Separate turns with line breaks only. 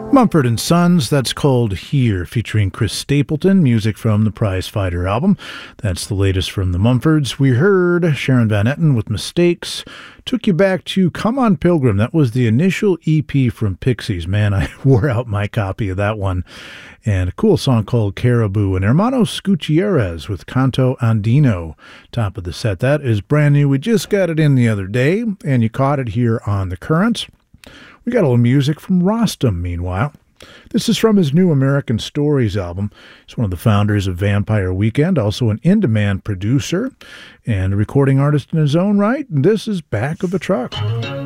Mumford & Sons, that's called Here, featuring Chris Stapleton, music from the Prizefighter album. That's the latest from the Mumfords. We heard Sharon Van Etten with Mistakes. Took you back to Come On Pilgrim. That was the initial EP from Pixies. Man, I wore out my copy of that one. And a cool song called Caribou. And Hermanos Gutierrez with Canto Andino. Top of the set. That is brand new. We just got it in the other day, and you caught it here on The Currents. We got a little music from Rostam, meanwhile. This is from his new American Stories album. He's one of the founders of Vampire Weekend, also an in-demand producer and a recording artist in his own right. And this is Back of a Truck.